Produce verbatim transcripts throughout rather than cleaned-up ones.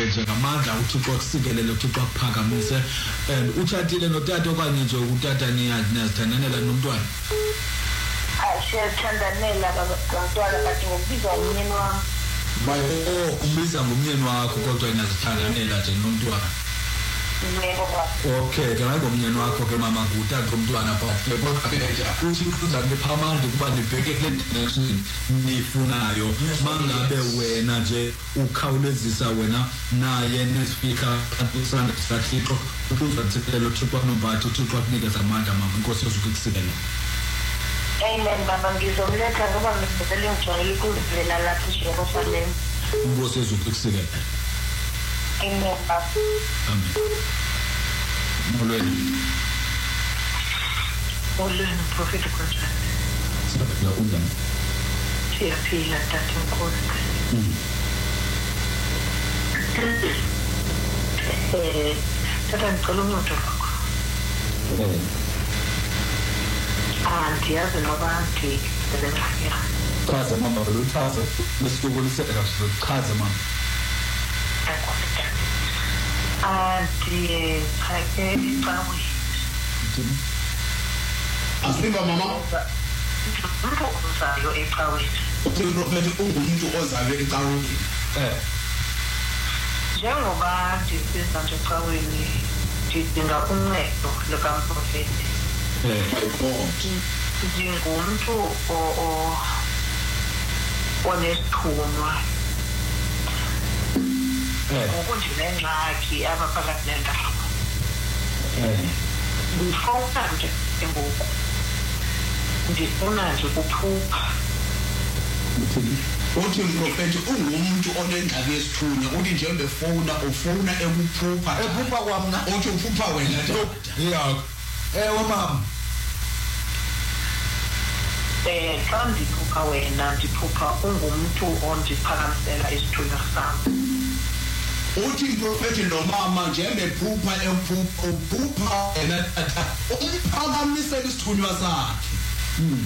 ke njengamandla uThixo kusikelele uThixo akuphakamise and uthathile notata okanye nje utata niyazithandanela nomntwana siyathandanela bantwana bathi ngobizwa umyeni wami bayo umbiza ngomyeni wakho kodwa niyazithandanela nje nomntwana okay ke manje umyeni wakho ke mama ngutata umntwana but kodwa uthi kuza ngephamandi kuba nibheke kule direction nifunayo mangabe wena nje ukhawulezisa wena naye nespeaker antusanda sathixo ukuzathekela uThixo nombathu uThixo akunikeza amandla mama inkosi yozukukusikela. Amen baba ngizomletha ngoba ngizobele ngijwayele ukuvela lapho eJerusalem. Inkosi yozukukusikela. Amen baba. Amen. Molweni. Molweni prophet konjani? Siyaphila unjani? Siyaphila tata mkhulu. Mhm. Eh tata ngicela umuntu wakho. Eh. Andiyazi noba ndizenzakela. Chaza mama uchaza lesikuliseka kahle chaza mama. Anti phake icawe. Asimba mama. Umuntu ozayo ecawe. Uprofeti ungumuntu ozayo ecawe. Eh. Njengoba ndisiza nje ecaweni ndidinga uncedo lukaMprofeti. Eh. Ndingumuntu o onesithunywa. Ngoku ndinengxaki apha phakathi nendawo. Ndifuna nje ngoku. Ndifuna nje kuphupha. Uthi umprofeti ungumuntu onengxaki yesithunywa uthi njengoba efuna ufuna ekuphupha ephupha kwamna uthi uphupha wena yeah ewe mama eh xa ndiphupha wena ndiphupha ungumuntu ondiphakamisela isithunywa sami. Uthi umprofeti nomama njengoba ephupha ephupha uphupha wena tata umphakamisela isithunywa sakhe. Mm.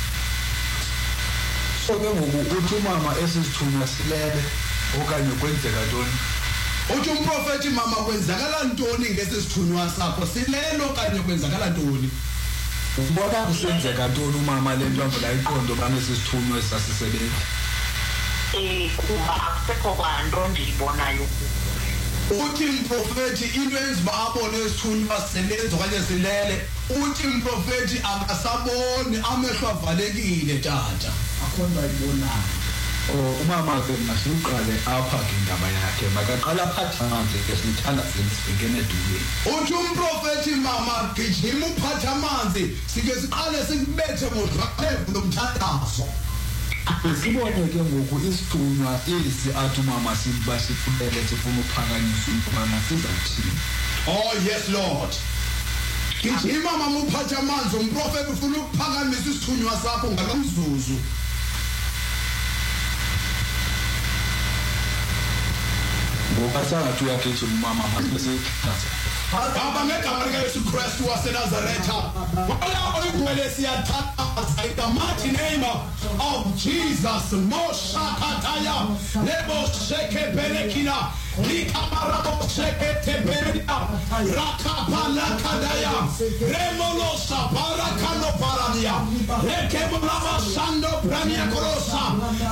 So ke ngoku uthi mama esisithunywa silele okanye kwenzeka ntoni? Uthi umprofeti mama kwenzakala ntoni ngesisithunywa sakho silelo okanye kwenzakala ntoni? Ubona kusenzeka ntoni umama le nto avula iqondo banesisithunywa esasisebenza? Eh kuba akusekho kwanto ndiyibonayo. Uthi umprofeti into enziba abone isithunywa sisebenza okanye silele. Uthi umprofeti akasaboni amehlo avalekile tata. Akhona bayibonayo. Oh umama ke masiqale apha ke indaba yakhe makaqala phatha amanzi ke sithanda singene edulweni. Uthi umprofeti mama gijima uphatha amanzi sike siqale sikubethe ngodraqevu lomthandazo. Sibone ke ngoku isithunywa isi athi mama siba sifulele sifuna uphakanyisa umntwana sizathini. Oh yes Lord. Gijima mama uphatha amanzi umprofeti ufuna ukuphakamisa isithunywa sakho ngalomzuzu. Ngokasangathi uyakhetha umama mase Baba ngegama likaYesu Kristu waseNazaretha wala oyigcwele siyathatha in the mighty name of Jesus moshakataya lebo sheke berekina likamarabo sheke teberina rakapala kadaya remolo sapara kano parania lekemulama sando prania korosa